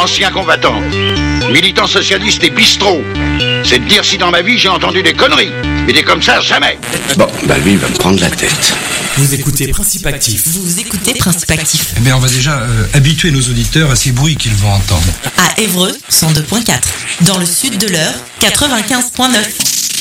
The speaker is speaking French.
ancien combattant, militant socialiste et bistrot. C'est de dire si dans ma vie j'ai entendu des conneries. Mais des comme ça, jamais. Bon, bah lui, il va me prendre la tête. Vous écoutez Principe Actif. Vous écoutez Principe Actif. Eh bien, on va déjà habituer nos auditeurs à ces bruits qu'ils vont entendre. À Évreux, 102.4. Dans le sud de l'Eure, 95.9.